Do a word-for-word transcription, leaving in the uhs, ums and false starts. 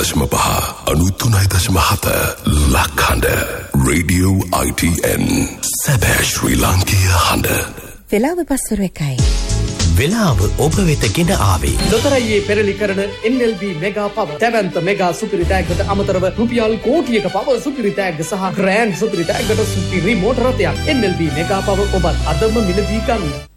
දශම පහ අනුතුනයි දශම හත ලක්හඬ රේඩියෝ I T N සැබෑ ශ්‍රී ලාංකීය හඬ. වෙලාව පස්වරු එකයි. වෙලාව ඔබ වෙත ගෙන ආවේ ලොතරැයියේ පෙරලි කරන N L B mega power දැවැන්ත මෙගා සුපිරි ටැග්ගට අමතරව රුපියල් කෝටියක පවර් සුපිරි ටැග්ග සහ ග්‍රෑන්ඩ් සුපිරි ටැග්ගට සුපිරි මෝටර රථයක් N L B mega power ඔබත් අදම මිලදී ගන්න.